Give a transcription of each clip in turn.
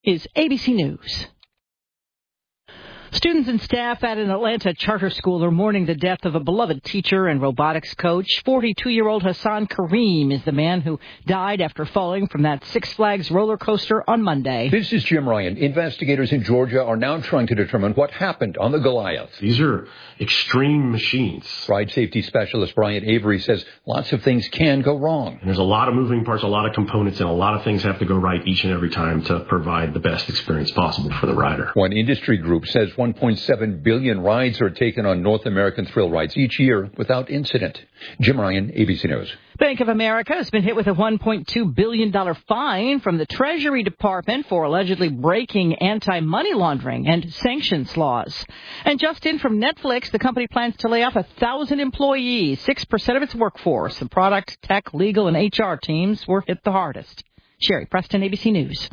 is ABC News. Students and staff at an Atlanta charter school are mourning the death of a beloved teacher and robotics coach. 42-year-old Hassan Kareem is the man who died after falling from that Six Flags roller coaster on Monday. This is Jim Ryan. Investigators in Georgia are now trying to determine what happened on the Goliath. These are extreme machines. Ride safety specialist Brian Avery says lots of things can go wrong. And there's a lot of moving parts, a lot of components, and a lot of things have to go right each and every time to provide the best experience possible for the rider. One industry group says 1.7 billion rides are taken on North American thrill rides each year without incident. Jim Ryan, ABC News. Bank of America has been hit with a $1.2 billion fine from the Treasury Department for allegedly breaking anti-money laundering and sanctions laws. And just in from Netflix, the company plans to lay off 1,000 employees, 6% of its workforce. The product, tech, legal, and HR teams were hit the hardest. Sherry Preston, ABC News.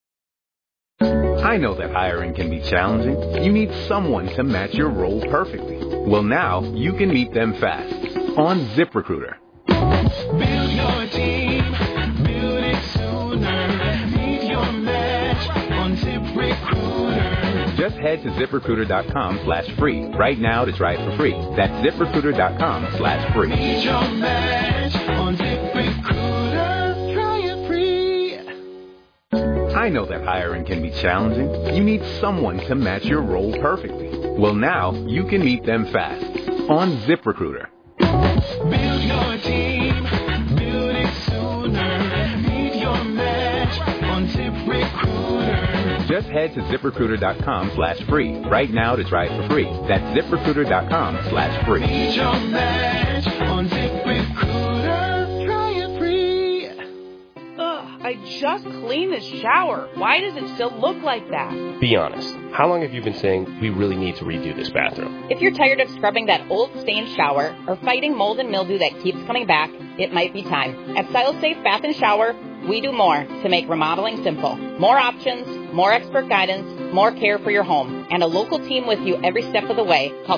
I know that hiring can be challenging. You need someone to match your role perfectly. Well, now you can meet them fast on ZipRecruiter. Build your team, build it sooner. Meet your match on ZipRecruiter. Just head to ZipRecruiter.com/free right now to try it for free. That's ZipRecruiter.com/free. Meet your match on ZipRecruiter. Try it free. I know that hiring can be challenging. You need someone to match your role perfectly. Well, now you can meet them fast on ZipRecruiter. Build your team, build it sooner. Meet your match on ZipRecruiter. Just head to ZipRecruiter.com/free right now to try it for free. That's ZipRecruiter.com/free. Meet your match on ZipRecruiter. Try it free. I just cleaned the shower. Why does it still look like that? Be honest. How long have you been saying we really need to redo this bathroom? If you're tired of scrubbing that old stained shower or fighting mold and mildew that keeps coming back, it might be time. At StyleSafe Bath & Shower, we do more to make remodeling simple. More options, more expert guidance, more care for your home, and a local team with you every step of the way. Call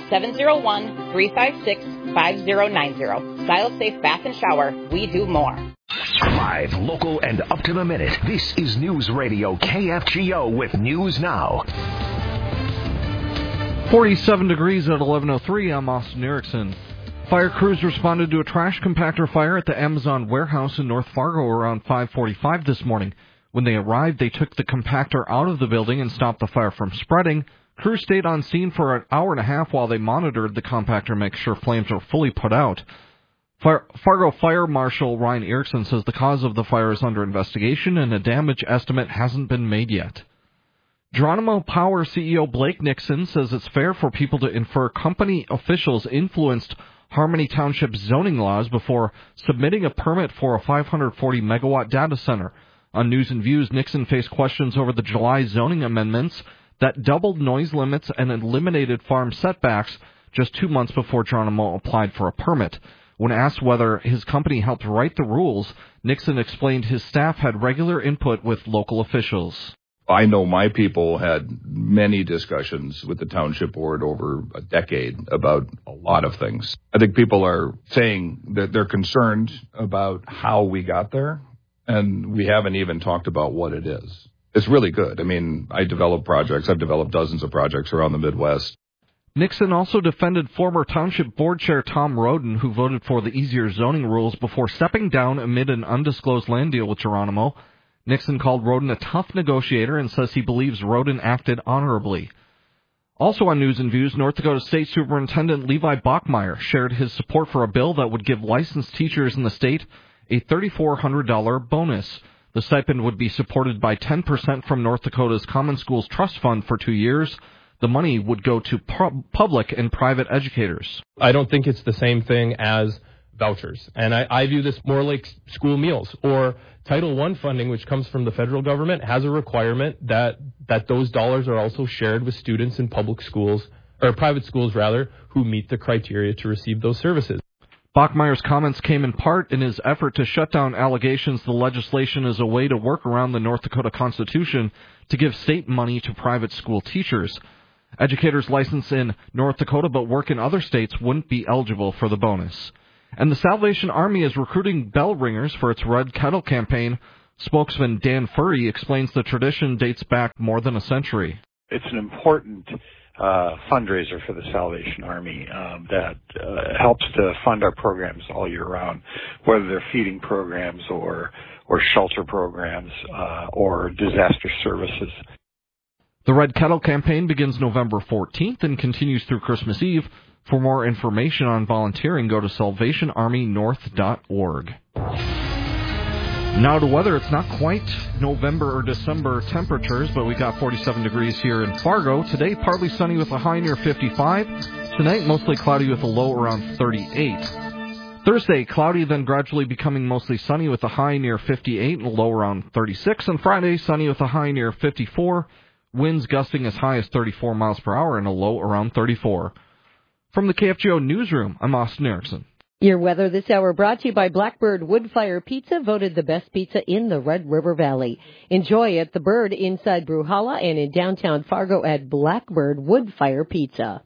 701-356-5090. StyleSafe Bath & Shower, we do more. Live, local, and up to the minute. This is News Radio KFGO with News Now. 47 degrees at 11:03. I'm Austin Erickson. Fire crews responded to a trash compactor fire at the Amazon warehouse in North Fargo around 5:45 this morning. When they arrived, they took the compactor out of the building and stopped the fire from spreading. Crews stayed on scene for an hour and a half while they monitored the compactor to make sure flames were fully put out. Fargo Fire Marshal Ryan Erickson says the cause of the fire is under investigation and a damage estimate hasn't been made yet. Geronimo Power CEO Blake Nixon says it's fair for people to infer company officials influenced Harmony Township zoning laws before submitting a permit for a 540-megawatt data center. On News and Views, Nixon faced questions over the July zoning amendments that doubled noise limits and eliminated farm setbacks just 2 months before Geronimo applied for a permit. When asked whether his company helped write the rules, Nixon explained his staff had regular input with local officials. I know my people had many discussions with the township board over a decade about a lot of things. I think people are saying that they're concerned about how we got there, and we haven't even talked about what it is. It's really good. I mean, I develop projects. I've developed dozens of projects around the Midwest. Nixon also defended former Township Board Chair Tom Roden, who voted for the easier zoning rules before stepping down amid an undisclosed land deal with Geronimo. Nixon called Roden a tough negotiator and says he believes Roden acted honorably. Also on News and Views, North Dakota State Superintendent Levi Bachmeyer shared his support for a bill that would give licensed teachers in the state a $3,400 bonus. The stipend would be supported by 10% from North Dakota's Common Schools Trust Fund for 2 years. The money would go to public and private educators. I don't think it's the same thing as vouchers. And I view this more like school meals or Title I funding, which comes from the federal government, has a requirement that those dollars are also shared with students in public schools, or private schools rather, who meet the criteria to receive those services. Bachmeyer's comments came in part in his effort to shut down allegations the legislation is a way to work around the North Dakota Constitution to give state money to private school teachers. Educators licensed in North Dakota but work in other states wouldn't be eligible for the bonus. And the Salvation Army is recruiting bell ringers for its Red Kettle campaign. Spokesman Dan Furry explains the tradition dates back more than a century. It's an important fundraiser for the Salvation Army that helps to fund our programs all year round, whether they're feeding programs or shelter programs or disaster services. The Red Kettle campaign begins November 14th and continues through Christmas Eve. For more information on volunteering, go to salvationarmynorth.org. Now to weather. It's not quite November or December temperatures, but we got 47 degrees here in Fargo. Today, partly sunny with a high near 55. Tonight, mostly cloudy with a low around 38. Thursday, cloudy, then gradually becoming mostly sunny with a high near 58 and a low around 36. And Friday, sunny with a high near 54. Winds gusting as high as 34 miles per hour and a low around 34. From the KFGO Newsroom, I'm Austin Erickson. Your weather this hour brought to you by Blackbird Woodfire Pizza, voted the best pizza in the Red River Valley. Enjoy at the Bird inside Bruhala and in downtown Fargo at Blackbird Woodfire Pizza.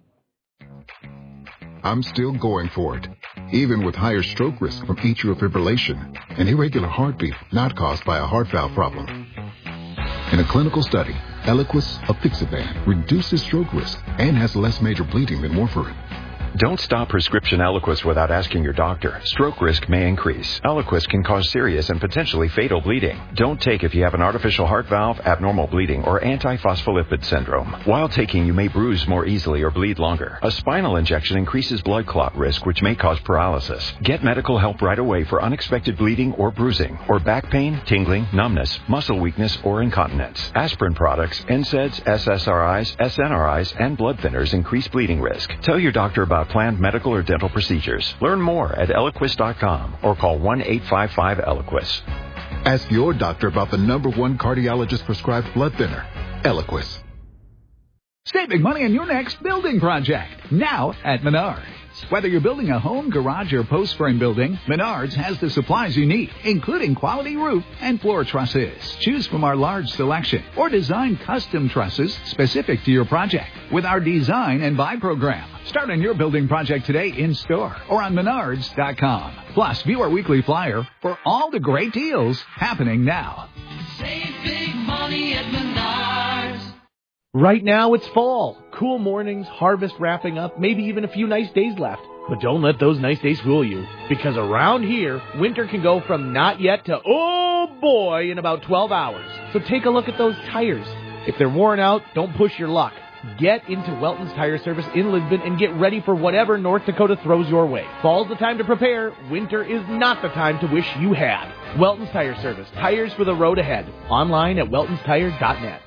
I'm still going for it, even with higher stroke risk from atrial fibrillation, an irregular heartbeat not caused by a heart valve problem. In a clinical study, Eliquis apixaban reduces stroke risk and has less major bleeding than warfarin. Don't stop prescription Eliquis without asking your doctor. Stroke risk may increase. Eliquis can cause serious and potentially fatal bleeding. Don't take if you have an artificial heart valve, abnormal bleeding, or antiphospholipid syndrome. While taking, you may bruise more easily or bleed longer. A spinal injection increases blood clot risk, which may cause paralysis. Get medical help right away for unexpected bleeding or bruising, or back pain, tingling, numbness, muscle weakness, or incontinence. Aspirin products, NSAIDs, SSRIs, SNRIs, and blood thinners increase bleeding risk. Tell your doctor about planned medical or dental procedures. Learn more at Eliquis.com or call 1-855-ELIQUIS. Ask your doctor about the #1 cardiologist prescribed blood thinner, Eliquis. Saving money on your next building project, now at Menards. Whether you're building a home, garage, or post-frame building, Menards has the supplies you need, including quality roof and floor trusses. Choose from our large selection or design custom trusses specific to your project with our Design and Buy program. Start on your building project today in-store or on Menards.com. Plus, view our weekly flyer for all the great deals happening now. Save big money at Menards. Right now, it's fall. Cool mornings, harvest wrapping up, maybe even a few nice days left. But don't let those nice days fool you, because around here, winter can go from not yet to oh boy in about 12 hours. So take a look at those tires. If they're worn out, don't push your luck. Get into Welton's Tire Service in Lisbon and get ready for whatever North Dakota throws your way. Fall's the time to prepare. Winter is not the time to wish you had. Welton's Tire Service. Tires for the road ahead. Online at weltonstire.net.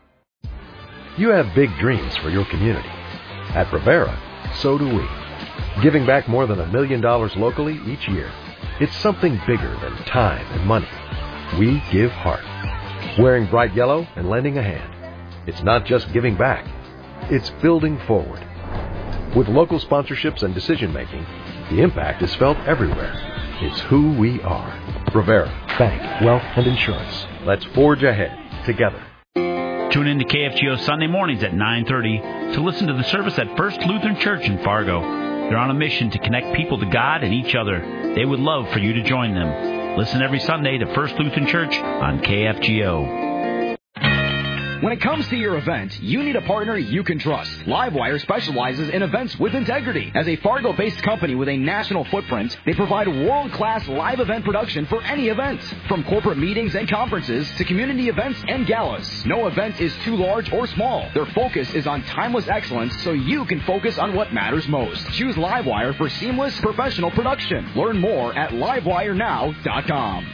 You have big dreams for your community. At Rivera, so do we. Giving back more than $1 million locally each year. It's something bigger than time and money. We give heart. Wearing bright yellow and lending a hand. It's not just giving back. It's building forward. With local sponsorships and decision-making, the impact is felt everywhere. It's who we are. Rivera, Bank, Wealth, and Insurance. Let's forge ahead together. Tune in to KFGO Sunday mornings at 9:30 to listen to the service at First Lutheran Church in Fargo. They're on a mission to connect people to God and each other. They would love for you to join them. Listen every Sunday to First Lutheran Church on KFGO. When it comes to your event, you need a partner you can trust. Livewire specializes in events with integrity. As a Fargo-based company with a national footprint, they provide world-class live event production for any event. From corporate meetings and conferences to community events and galas, no event is too large or small. Their focus is on timeless excellence so you can focus on what matters most. Choose Livewire for seamless professional production. Learn more at livewirenow.com.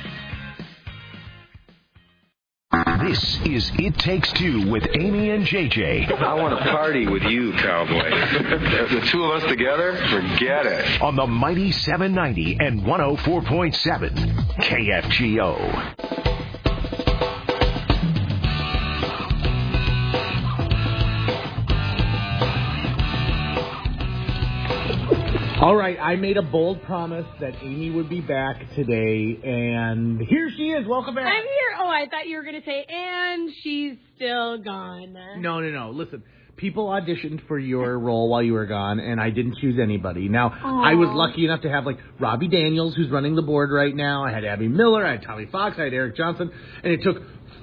This is It Takes Two with Amy and JJ. I want to party with you, cowboy. The two of us together, forget it. On the mighty 790 and 104.7 KFGO. All right, I made a bold promise that Amy would be back today, and here she is. Welcome back. I'm here. Oh, I thought you were going to say, and she's still gone. No. Listen, people auditioned for your role while you were gone, and I didn't choose anybody. Now, I was lucky enough to have, like, Robbie Daniels, who's running the board right now. I had Abby Miller. I had Tommy Fox. I had Eric Johnson. And it took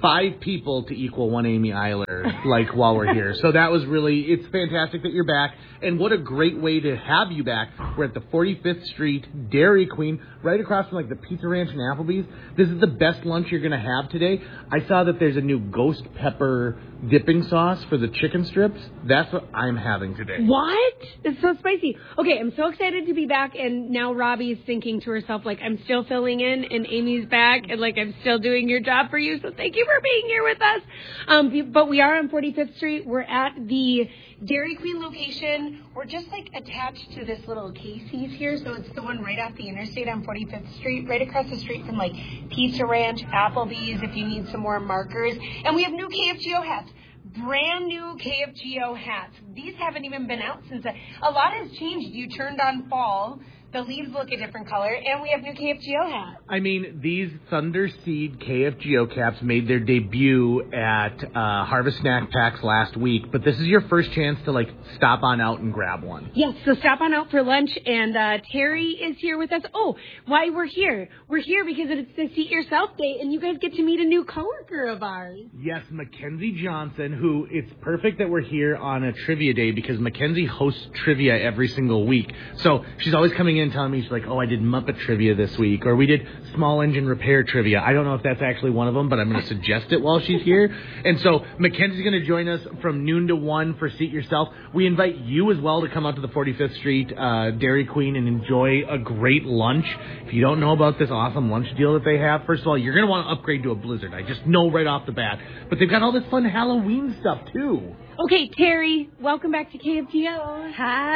5 people to equal one Amy Eiler, like, while we're here. So that was really, it's fantastic that you're back. And what a great way to have you back. We're at the 45th Street Dairy Queen, right across from, like, the Pizza Ranch and Applebee's. This is the best lunch you're going to have today. I saw that there's a new ghost pepper dipping sauce for the chicken strips. That's what I'm having today. What? It's so spicy. Okay, I'm so excited to be back, and now Robbie's thinking to herself, like, I'm still filling in, and Amy's back, and, like, I'm still doing your job for you, so thank you for being here with us. But we are on 45th Street. We're at the Dairy Queen location. We're just, like, attached to this little Casey's here, so it's the one right off the interstate on 45th Street, right across the street from, like, Pizza Ranch, Applebee's, if you need some more markers. And we have new KFGO hats. Brand new KFGO hats. These haven't even been out since a lot has changed. You turned on fall. The leaves look a different color, and we have new KFGO hats. I mean, these Thunder Seed KFGO caps made their debut at Harvest Snack Packs last week, but this is your first chance to, like, stop on out and grab one. Yes, so stop on out for lunch, and Terry is here with us. Oh, why we're here? We're here because it's the Seat Yourself Day, and you guys get to meet a new coworker of ours. Yes, Mackenzie Johnson, who it's perfect that we're here on a trivia day because Mackenzie hosts trivia every single week. So she's always coming in telling me, she's like, oh, I did Muppet trivia this week, or we did small engine repair trivia. I don't know if that's actually one of them, but I'm going to suggest it while she's here. And so Mackenzie's going to join us from noon to 1 for Seat Yourself. We invite you as well to come out to the 45th Street Dairy Queen and enjoy a great lunch. If you don't know about this awesome lunch deal that they have, first of all, you're going to want to upgrade to a Blizzard. I just know right off the bat. But they've got all this fun Halloween stuff, too. Okay, Terry, welcome back to KFGO.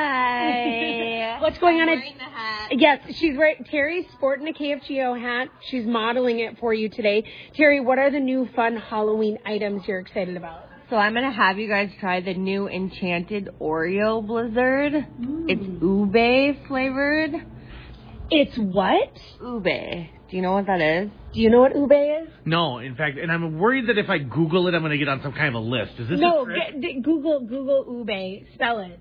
Hi. What's going on? Wearing the hat. Yes, she's right. Terry's sporting a KFGO hat. She's modeling it for you today. Terry, what are the new fun Halloween items you're excited about? So I'm going to have you guys try the new Enchanted Oreo Blizzard. It's ube flavored. It's what? Ube. Do you know what that is? Do you know what ube is? No, in fact, and I'm worried that if I Google it, I'm going to get on some kind of a list. Is this no, a trick? Google ube. Spell it.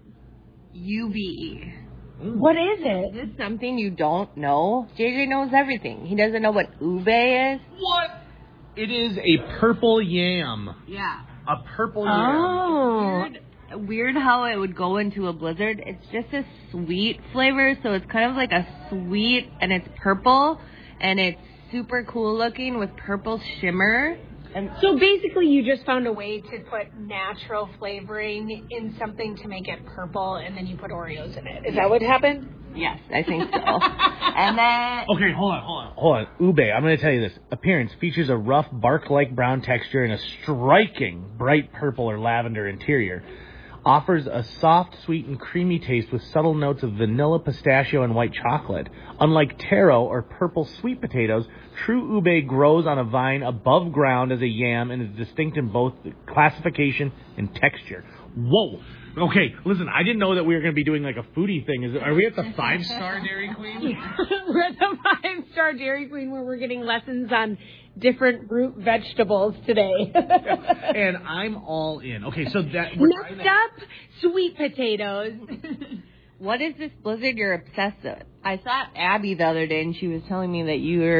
UBE. What is it? Is this something you don't know? JJ knows everything. He doesn't know what ube is. What? It is a purple yam. Yeah. A purple yam. Oh. Weird how it would go into a blizzard. It's just a sweet flavor, so it's kind of like a sweet, and it's purple, and it's super cool looking with purple shimmer. And so basically you just found a way to put natural flavoring in something to make it purple, and then you put Oreos in it. Is that what happened? Yes, I think so. And then... Okay, hold on. Ube, I'm going to tell you this. Appearance features a rough bark-like brown texture and a striking bright purple or lavender interior. Offers a soft, sweet, and creamy taste with subtle notes of vanilla, pistachio, and white chocolate. Unlike taro or purple sweet potatoes, true ube grows on a vine above ground as a yam and is distinct in both classification and texture. Whoa! Okay, listen, I didn't know that we were going to be doing like a foodie thing. Are we at the 5-star Dairy Queen? We're at the 5-star Dairy Queen where we're getting lessons on different root vegetables today. And I'm all in. Okay, so that... Next up, sweet potatoes. What is this blizzard you're obsessed with? I saw Abby the other day, and she was telling me that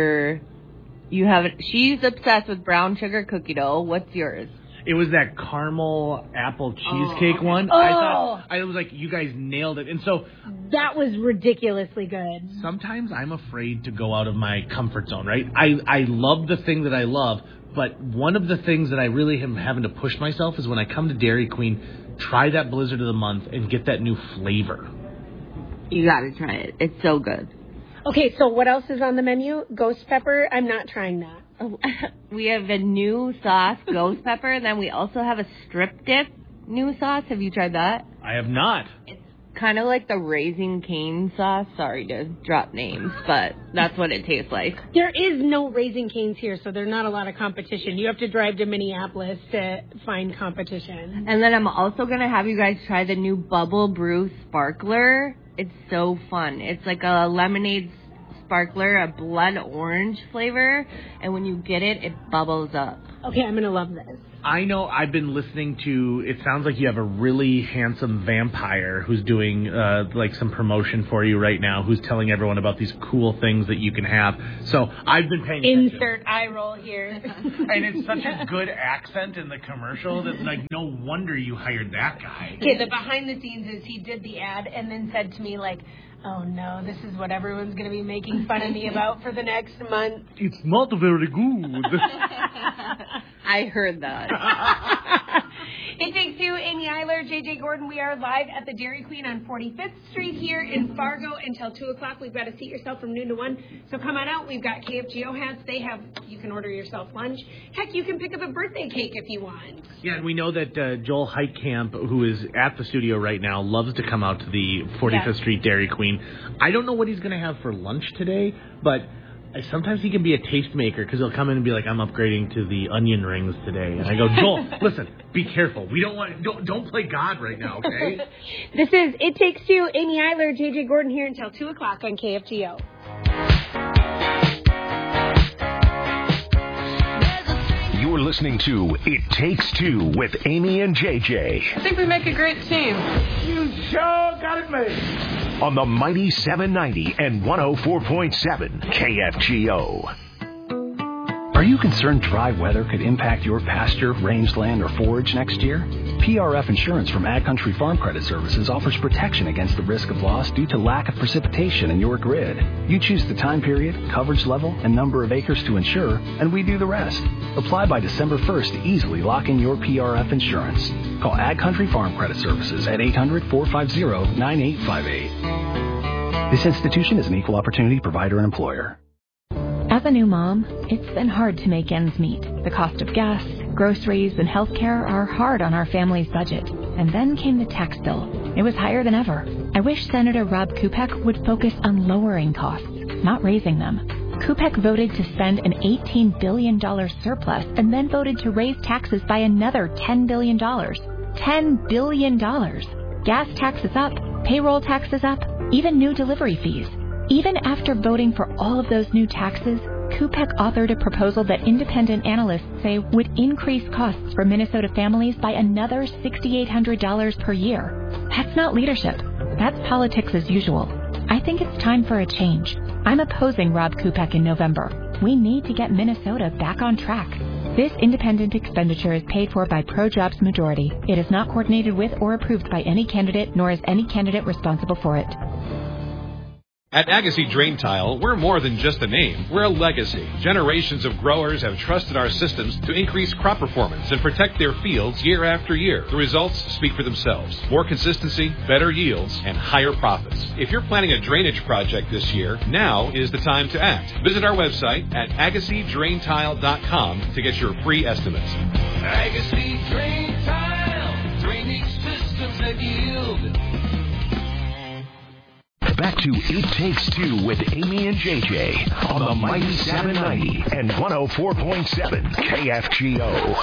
she's obsessed with brown sugar cookie dough. What's yours? It was that caramel apple cheesecake one. Oh. I was like, you guys nailed it. And so... That was ridiculously good. Sometimes I'm afraid to go out of my comfort zone, right? I love the thing that I love, but one of the things that I really am having to push myself is when I come to Dairy Queen, try that Blizzard of the Month and get that new flavor. You gotta try it. It's so good. Okay, so what else is on the menu? Ghost pepper? I'm not trying that. We have a new sauce, ghost pepper, and then we also have a strip dip new sauce. Have you tried that? I have not. It's kind of like the Raising Cane sauce. Sorry to drop names, but that's what it tastes like. There is no Raising Canes here, so there's not a lot of competition. You have to drive to Minneapolis to find competition. And then I'm also going to have you guys try the new Bubble Brew Sparkler. It's so fun. It's like a lemonade sparkler, a blood orange flavor, and when you get it, it bubbles up. Okay, I'm going to love this. I know I've been listening to, it sounds like you have a really handsome vampire who's doing like some promotion for you right now, who's telling everyone about these cool things that you can have. So I've been paying attention. Insert eye roll here. And it's such a good accent in the commercial that, like, no wonder you hired that guy. Okay, the behind the scenes is he did the ad and then said to me, like, oh no, this is what everyone's going to be making fun of me about for the next month. It's not very good. I heard that. It Takes Two, Amy Eiler, JJ Gordon. We are live at the Dairy Queen on 45th Street here in Fargo until 2 o'clock. We've got a seat yourself from noon to 1. So come on out. We've got KFGO hats. You can order yourself lunch. Heck, you can pick up a birthday cake if you want. Yeah, and we know that Joel Heitkamp, who is at the studio right now, loves to come out to the 45th Street Dairy Queen. I don't know what he's going to have for lunch today, but sometimes he can be a tastemaker because he'll come in and be like, I'm upgrading to the onion rings today. And I go, Joel, listen, be careful. We don't play God right now, okay? This is It Takes Two, Amy Eiler, JJ Gordon here until 2 o'clock on KFGO. You're listening to It Takes Two with Amy and JJ. I think we make a great team. You sure got it made. On the mighty 790 and 104.7 KFGO. Are you concerned dry weather could impact your pasture, rangeland, or forage next year? PRF Insurance from Ag Country Farm Credit Services offers protection against the risk of loss due to lack of precipitation in your grid. You choose the time period, coverage level, and number of acres to insure, and we do the rest. Apply by December 1st to easily lock in your PRF insurance. Call Ag Country Farm Credit Services at 800-450-9858. This institution is an equal opportunity provider and employer. As a new mom, it's been hard to make ends meet. The cost of gas, groceries, and healthcare are hard on our family's budget. And then came the tax bill. It was higher than ever. I wish Senator Rob Kupek would focus on lowering costs, not raising them. Kupek voted to spend an $18 billion surplus and then voted to raise taxes by another $10 billion. $10 billion. Gas taxes up, payroll taxes up, even new delivery fees. Even after voting for all of those new taxes, Kupek authored a proposal that independent analysts say would increase costs for Minnesota families by another $6,800 per year. That's not leadership. That's politics as usual. I think it's time for a change. I'm opposing Rob Kupek in November. We need to get Minnesota back on track. This independent expenditure is paid for by Pro-Jobs Majority. It is not coordinated with or approved by any candidate, nor is any candidate responsible for it. At Agassiz Drain Tile, we're more than just a name. We're a legacy. Generations of growers have trusted our systems to increase crop performance and protect their fields year after year. The results speak for themselves. More consistency, better yields, and higher profits. If you're planning a drainage project this year, now is the time to act. Visit our website at AgassizDrainTile.com to get your free estimates. Agassiz Drain Tile. Drainage systems that yield. Back to It Takes Two with Amy and JJ on the mighty 790 and 104.7 KFGO.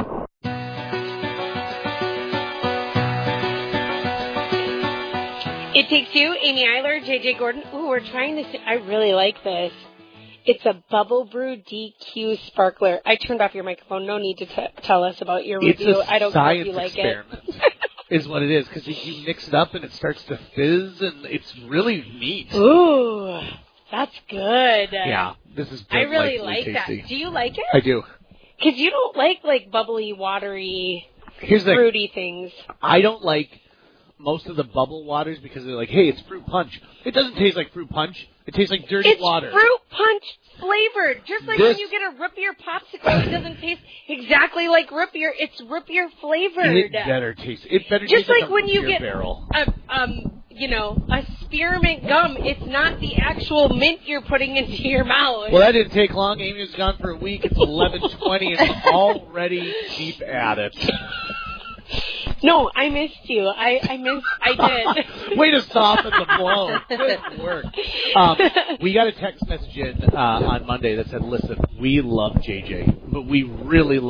It Takes Two, Amy Eiler, JJ Gordon. Ooh, we're trying this. I really like this. It's a Bubble Brew DQ Sparkler. I turned off your microphone. No need to tell us about your review. I don't care if you like it. Is what it is, because you mix it up and it starts to fizz, and it's really neat. Ooh, that's good. Yeah, this is I really like tasty. that. Do you like it? I do. Because you don't like bubbly, watery, Here's the fruity things. I don't like most of the bubble waters because they're like, hey, it's fruit punch. It doesn't taste like fruit punch. It tastes like dirty water. It's fruit punch flavored. Just like when you get a root beer popsicle, it doesn't taste exactly like root beer. It's root beer flavored. It better taste. It better just taste like a when root you beer get barrel. a spearmint gum. It's not the actual mint you're putting into your mouth. Well, that didn't take long. Amy was gone for a week. It's 11:20 and I'm already deep at it. No, I missed you. I did. Way to soften the blow. Good work. We got a text message in on Monday that said, listen, we love JJ, but we really love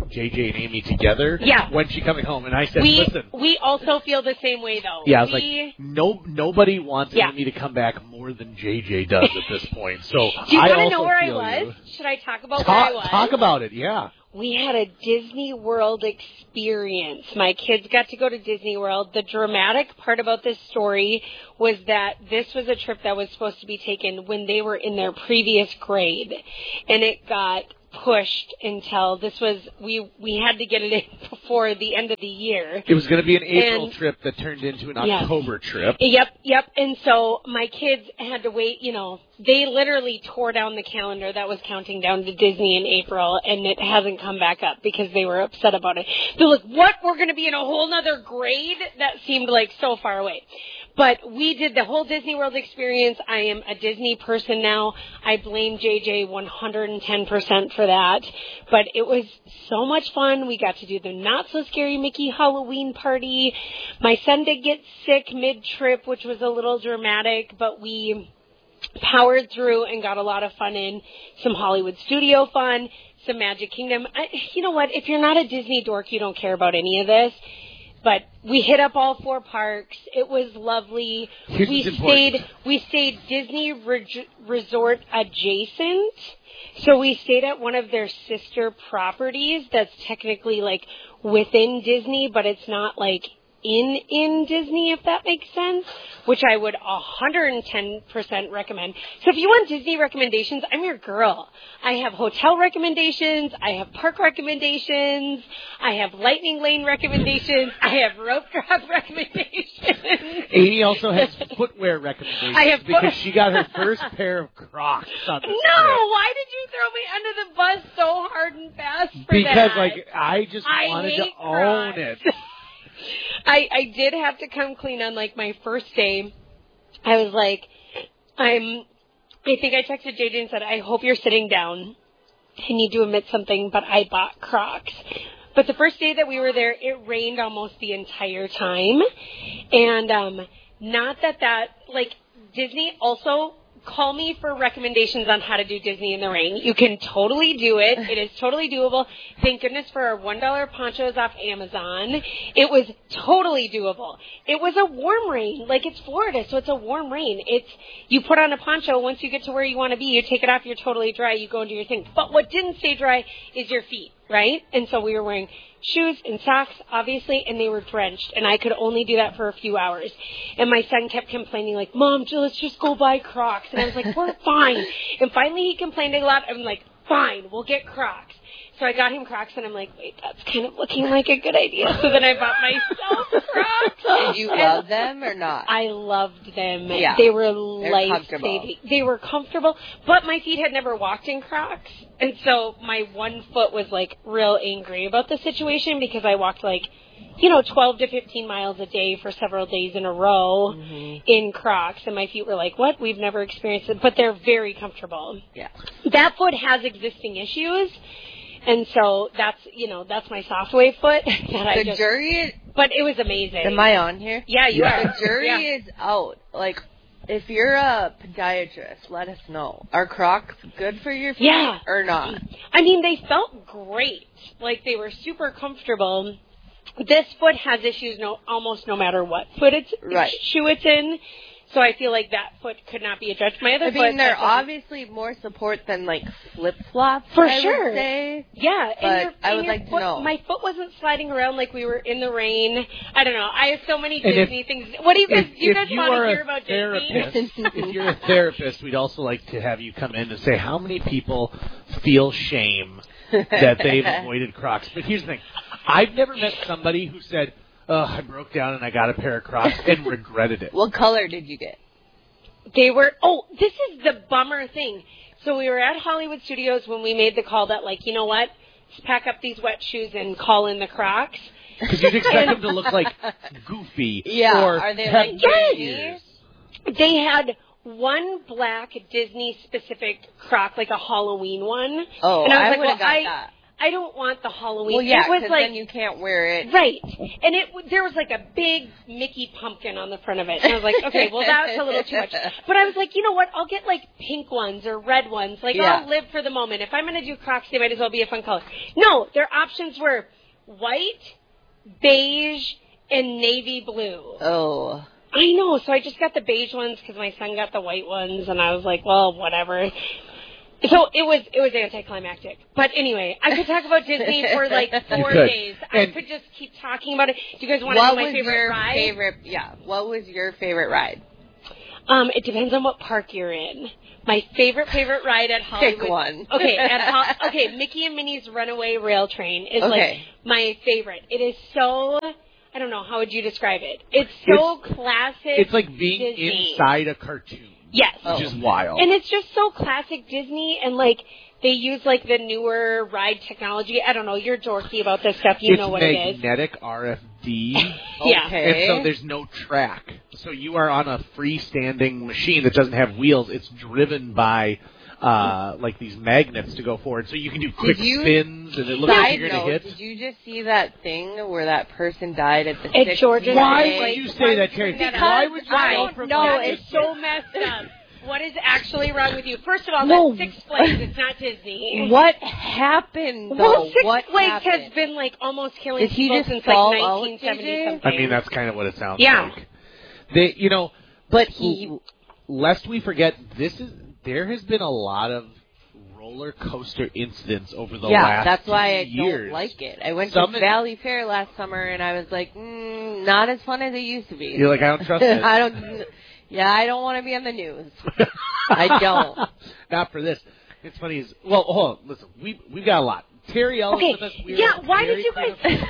JJ and Amy together. Yeah. When she coming home, and I said, we listen. We also feel the same way, though. Yeah, I was like, nobody wants Amy to come back more than JJ does at this point. So do you want to know where I was? Should I talk about where I was? Talk about it, yeah. We had a Disney World experience. My kids got to go to Disney World. The dramatic part about this story was that this was a trip that was supposed to be taken when they were in their previous grade. And it got pushed until we had to get it in before the end of the year. It was going to be an April trip that turned into an October trip. Yep. And so my kids had to wait, they literally tore down the calendar that was counting down to Disney in April, and it hasn't come back up because they were upset about it. They're like, what? We're going to be in a whole nother grade? That seemed like so far away. But we did the whole Disney World experience. I am a Disney person now. I blame JJ 110% for that. But it was so much fun. We got to do the not-so-scary Mickey Halloween party. My son did get sick mid-trip, which was a little dramatic, but we powered through and got a lot of fun in. Some Hollywood Studio fun, some Magic Kingdom. You know what? If you're not a Disney dork, you don't care about any of this. But we hit up all 4 parks. It was lovely. We stayed Disney Resort adjacent. So we stayed at one of their sister properties that's technically like within Disney, but it's not like in Disney, if that makes sense, which I would 110% recommend. So if you want Disney recommendations, I'm your girl. I have hotel recommendations. I have park recommendations. I have lightning lane recommendations. I have rope drop recommendations. Amy also has footwear recommendations because she got her first pair of Crocs on this trip. Why did you throw me under the bus so hard and fast for that? Because, I just wanted to own it. I did have to come clean on, my first day. I was like, I think I texted JJ and said, I hope you're sitting down. I need to admit something, but I bought Crocs. But the first day that we were there, it rained almost the entire time. And not that, Disney also... Call me for recommendations on how to do Disney in the rain. You can totally do it. It is totally doable. Thank goodness for our $1 ponchos off Amazon. It was totally doable. It was a warm rain. It's Florida, so it's a warm rain. You put on a poncho. Once you get to where you want to be, you take it off, you're totally dry, you go and do your thing. But what didn't stay dry is your feet, right? And so we were wearing shoes and socks, obviously, and they were drenched. And I could only do that for a few hours. And my son kept complaining, Mom, let's just go buy Crocs. And I was like, we're fine. And finally he complained a lot. I'm like, fine, we'll get Crocs. So I got him Crocs, and I'm like, wait, that's kind of looking like a good idea. So then I bought myself Crocs. Did you love them or not? I loved them. Yeah. They were life-saving. They were comfortable, but my feet had never walked in Crocs. And so my one foot was, real angry about the situation because I walked, 12 to 15 miles a day for several days in a row in Crocs. And my feet were like, what? We've never experienced it. But they're very comfortable. Yeah. That foot has existing issues. And so that's my soft wave foot. The jury, but it was amazing. Am I on here? Yeah, you are. The jury is out. If you're a podiatrist, let us know. Are Crocs good for your feet or not? I mean, they felt great. They were super comfortable. This foot has issues almost no matter what foot shoe it's in. So I feel like that foot could not be addressed. My other foot... they're obviously more support than, flip-flops, For I sure. would say. Yeah. But I would like to know. My foot wasn't sliding around like we were in the rain. I don't know. I have so many Disney things. What do you guys... Do you guys want to hear about Disney? If you're a therapist, we'd also like to have you come in and say how many people feel shame that they've avoided Crocs. But here's the thing. I've never met somebody who said... I broke down and I got a pair of Crocs and regretted it. What color did you get? They were, this is the bummer thing. So we were at Hollywood Studios when we made the call that, you know what? Let's pack up these wet shoes and call in the Crocs. Because you'd expect them to look like Goofy. Yeah, or are they like Disney? They had one black Disney-specific Croc, a Halloween one. Oh, and I would have got that. I don't want the Halloween. Well, yeah, it was because like, then you can't wear it. Right. And there was like a big Mickey pumpkin on the front of it. And I was like, okay, well, that's a little too much. But I was like, you know what? I'll get like pink ones or red ones. Like, I'll live for the moment. If I'm going to do Crocs, they might as well be a fun color. No, their options were white, beige, and navy blue. Oh. I know. So I just got the beige ones because my son got the white ones. And I was like, well, whatever. So it was anticlimactic. But anyway, I could talk about Disney for like 4 days. I could just keep talking about it. Do you guys want to know my favorite ride? What was your favorite ride? It depends on what park you're in. My favorite ride at Hollywood. Pick one. Okay, Mickey and Minnie's Runaway Rail Train is like my favorite. It is so, I don't know, how would you describe it? It's so classic. It's like being Disney. inside a cartoon. Yes. Which is wild. And it's just so classic Disney, and like they use like the newer ride technology. I don't know, you're dorky about this stuff. You know what it is. It's magnetic RFD. Yeah. And so there's no track. So you are on a freestanding machine that doesn't have wheels. It's driven by like these magnets to go forward. So you can do quick spins, and it looks like you're going to hit. Did you just see that thing where that person died at the At Georgia? Why would you say that, Terry? Why would you I go don't know. It's so messed up. What is actually wrong with you? First of all, that's Six Flags. It's not Disney. What happened, though? Well, Six what Flags happened? has been like almost killing Did he people just since fall like out, 1970 something. I mean, that's kind of what it sounds Yeah. like. They, but lest we forget, there has been a lot of roller coaster incidents over the last that's why I years. don't like it. I went to Valley Fair last summer, and I was like, not as fun as it used to be. You're like, I don't trust it. I don't want to be on the news. I don't. Not for this. It's funny. Hold on. Listen, we've got a lot. Terry Ellis with us. Why did you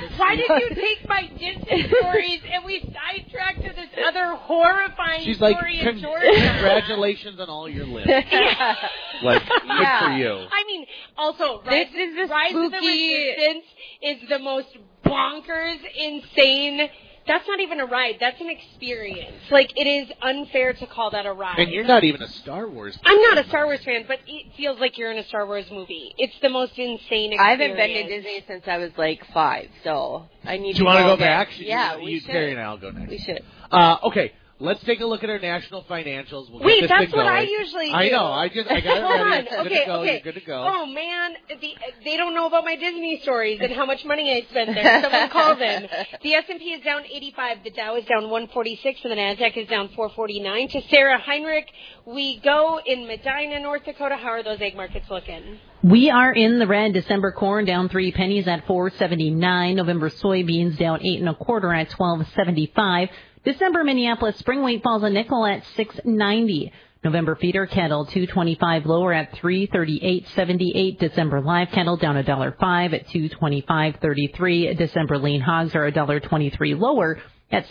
take my Disney stories and we sidetracked to this other horrifying She's like, story in Georgia? Congratulations on all your lists. Like, good for you. I mean, also, Rise of the Resistance is the most bonkers, insane. That's not even a ride. That's an experience. Like, it is unfair to call that a ride. And you're not even a Star Wars fan. I'm not a Star Wars fan, but it feels like you're in a Star Wars movie. It's the most insane experience. I haven't been to Disney since I was like 5, so I need to go. Do you want to go back? We should. Terry and I will go next. We should. Okay. Let's take a look at our national financials. We'll Wait, get this that's thing what going. I usually do. I know. I got it ready. Hold on. You're good to go. Oh, man. They don't know about my Disney stories and how much money I spent there. Someone call them. The S&P is down 85. The Dow is down 146. And the NASDAQ is down 449. To Sarah Heinrich, we go in Medina, North Dakota. How are those egg markets looking? We are in the red. December corn down 3 pennies at $4.79. November soybeans down 8 1/4 at $12.75. December Minneapolis spring wheat falls a nickel at $6.90. November feeder cattle $2.25 lower at $3.38.78. December live cattle down $1.05 at $2.25.33. December lean hogs are $1.23 lower at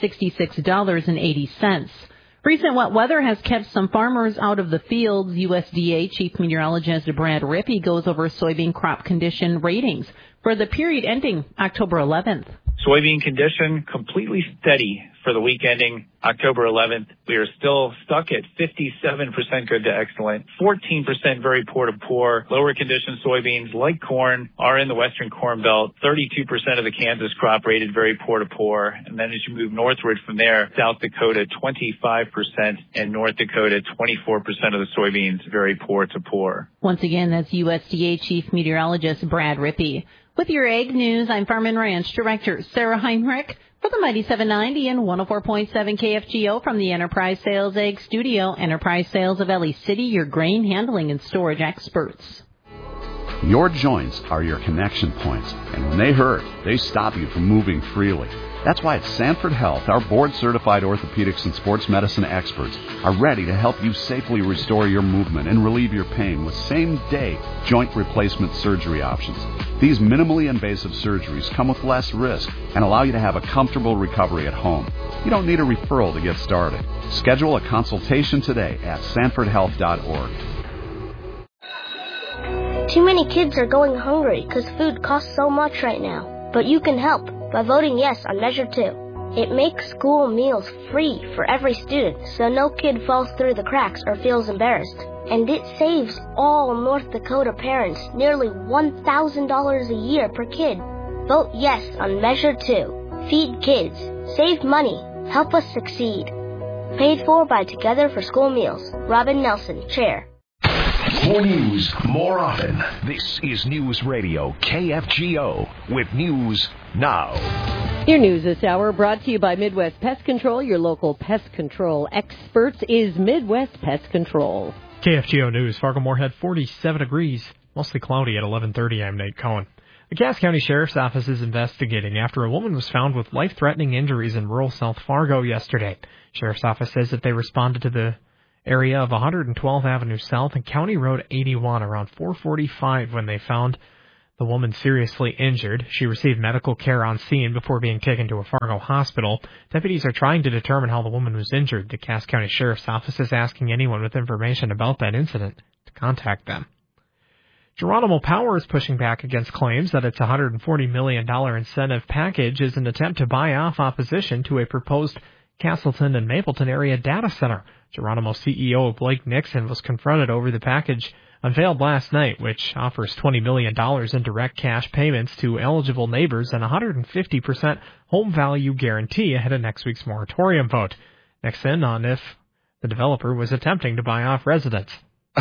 $66.80. Recent wet weather has kept some farmers out of the fields. USDA Chief Meteorologist Brad Rippey goes over soybean crop condition ratings for the period ending October 11th. Soybean condition completely steady for the week ending October 11th. We are still stuck at 57% good to excellent, 14% very poor to poor. Lower condition soybeans like corn are in the Western Corn Belt. 32% of the Kansas crop rated very poor to poor. And then as you move northward from there, South Dakota 25% and North Dakota 24% of the soybeans very poor to poor. Once again, that's USDA Chief Meteorologist Brad Rippey. With your Ag News, I'm Farm and Ranch Director Sarah Heinrich for the Mighty 790 and 104.7 KFGO from the Enterprise Sales Ag Studio. Enterprise Sales of Ellie City, your grain handling and storage experts. Your joints are your connection points, and when they hurt, they stop you from moving freely. That's why at Sanford Health, our board-certified orthopedics and sports medicine experts are ready to help you safely restore your movement and relieve your pain with same-day joint replacement surgery options. These minimally invasive surgeries come with less risk and allow you to have a comfortable recovery at home. You don't need a referral to get started. Schedule a consultation today at sanfordhealth.org. Too many kids are going hungry because food costs so much right now. But you can help by voting yes on Measure 2. It makes school meals free for every student, so no kid falls through the cracks or feels embarrassed. And it saves all North Dakota parents nearly $1,000 a year per kid. Vote yes on Measure 2. Feed kids. Save money. Help us succeed. Paid for by Together for School Meals. Robin Nelson, Chair. More news, more often. This is News Radio KFGO with News Now. Your news this hour brought to you by Midwest Pest Control. Your local pest control experts is Midwest Pest Control. KFGO News. Fargo-Moorhead 47 degrees. Mostly cloudy at 11:30. I'm Nate Cohen. The Cass County Sheriff's Office is investigating after a woman was found with life-threatening injuries in rural South Fargo yesterday. Sheriff's Office says that they responded to the area of 112th Avenue South and County Road 81 around 4:45 when they found the woman seriously injured. She received medical care on scene before being taken to a Fargo hospital. Deputies are trying to determine how the woman was injured. The Cass County Sheriff's Office is asking anyone with information about that incident to contact them. Geronimo Power is pushing back against claims that its $140 million incentive package is an attempt to buy off opposition to a proposed Castleton and Mapleton area data center. Geronimo CEO Blake Nixon was confronted over the package unveiled last night, which offers $20 million in direct cash payments to eligible neighbors and a 150% home value guarantee ahead of next week's moratorium vote. Nixon on if the developer was attempting to buy off residents.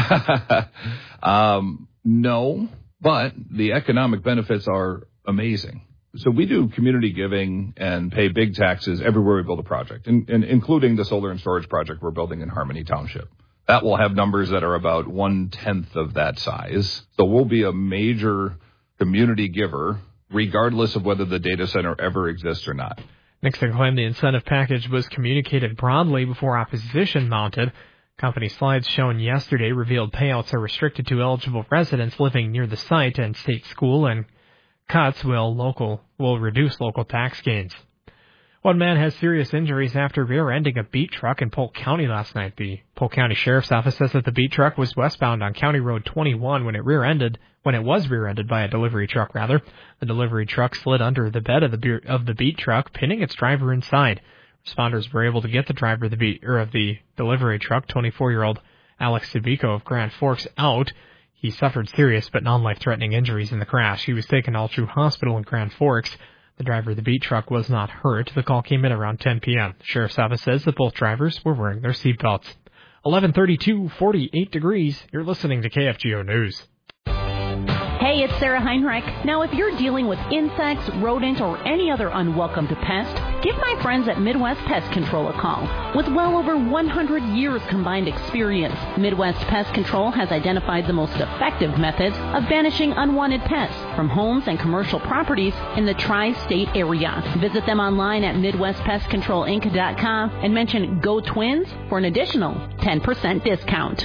No, but the economic benefits are amazing. So we do community giving and pay big taxes everywhere we build a project, and including the solar and storage project we're building in Harmony Township. That will have numbers that are about 1/10 of that size. So we'll be a major community giver, regardless of whether the data center ever exists or not. Nixon claimed the incentive package was communicated broadly before opposition mounted. Company slides shown yesterday revealed payouts are restricted to eligible residents living near the site, and state school and cuts will reduce local tax gains. One man has serious injuries after rear-ending a beet truck in Polk County last night. The Polk County Sheriff's Office says that the beet truck was westbound on County Road 21 when it was rear-ended by a delivery truck. The delivery truck slid under the bed of the beet truck, pinning its driver inside. Responders were able to get the driver of the delivery truck, 24-year-old Alex Sabico of Grand Forks, out. He suffered serious but non-life-threatening injuries in the crash. He was taken to Altru Hospital in Grand Forks. The driver of the beet truck was not hurt. The call came in around 10 p.m. The Sheriff's Office says that both drivers were wearing their seatbelts. 11:32, 48 degrees. You're listening to KFGO News. Hey, it's Sarah Heinrich. Now, if you're dealing with insects, rodent, or any other unwelcome pest, give my friends at Midwest Pest Control a call. With well over 100 years combined experience, Midwest Pest Control has identified the most effective methods of banishing unwanted pests from homes and commercial properties in the tri-state area. Visit them online at MidwestPestControlInc.com and mention Go Twins for an additional 10% discount.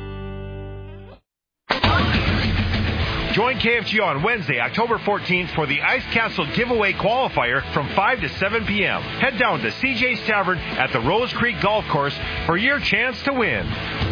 Join KFGO on Wednesday, October 14th for the Ice Castle Giveaway Qualifier from 5 to 7 p.m. Head down to CJ's Tavern at the Rose Creek Golf Course for your chance to win.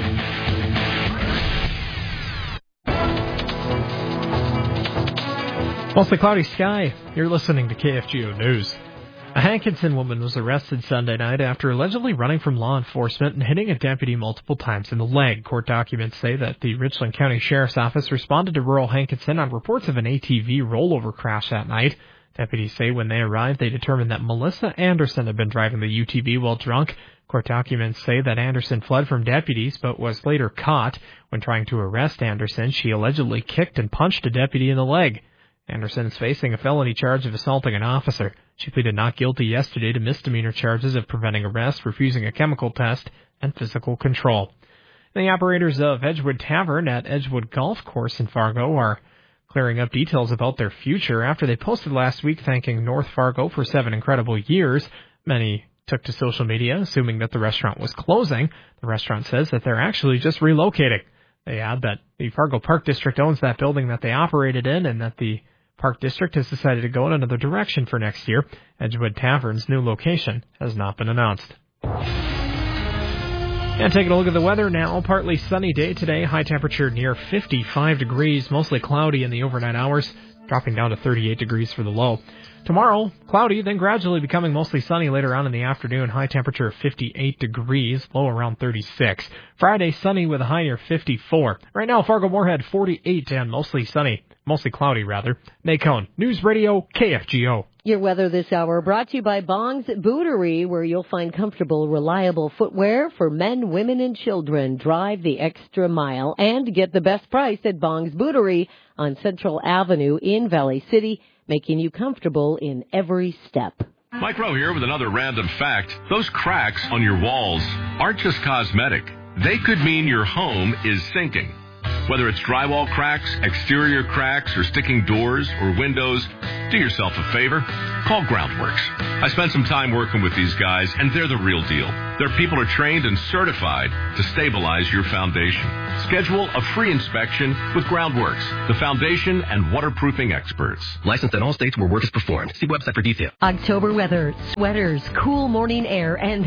Mostly cloudy sky. You're listening to KFGO News. A Hankinson woman was arrested Sunday night after allegedly running from law enforcement and hitting a deputy multiple times in the leg. Court documents say that the Richland County Sheriff's Office responded to rural Hankinson on reports of an ATV rollover crash that night. Deputies say when they arrived, they determined that Melissa Anderson had been driving the UTV while drunk. Court documents say that Anderson fled from deputies but was later caught. When trying to arrest Anderson, she allegedly kicked and punched a deputy in the leg. Anderson is facing a felony charge of assaulting an officer. She pleaded not guilty yesterday to misdemeanor charges of preventing arrest, refusing a chemical test, and physical control. The operators of Edgewood Tavern at Edgewood Golf Course in Fargo are clearing up details about their future after they posted last week thanking North Fargo for 7 incredible years. Many took to social media, assuming that the restaurant was closing. The restaurant says that they're actually just relocating. They add that the Fargo Park District owns that building that they operated in and that the Park District has decided to go in another direction for next year. Edgewood Tavern's new location has not been announced. And taking a look at the weather now, partly sunny day today, high temperature near 55 degrees, mostly cloudy in the overnight hours. dropping down to 38 degrees for the low. Tomorrow, cloudy, then gradually becoming mostly sunny later on in the afternoon. High temperature of 58 degrees, low around 36. Friday, sunny with a high near 54. Right now, Fargo-Moorhead 48 and mostly sunny. Mostly cloudy, rather. Nacone, News Radio, KFGO. Your weather this hour brought to you by Bong's Bootery, where you'll find comfortable, reliable footwear for men, women, and children. Drive the extra mile and get the best price at Bong's Bootery on Central Avenue in Valley City, making you comfortable in every step. Mike Rowe here with another random fact. Those cracks on your walls aren't just cosmetic. They could mean your home is sinking. Whether it's drywall cracks, exterior cracks, or sticking doors or windows, do yourself a favor. Call Groundworks. I spent some time working with these guys, and they're the real deal. Their people are trained and certified to stabilize your foundation. Schedule a free inspection with Groundworks, the foundation and waterproofing experts. Licensed in all states where work is performed. See website for details. October weather, sweaters, cool morning air, and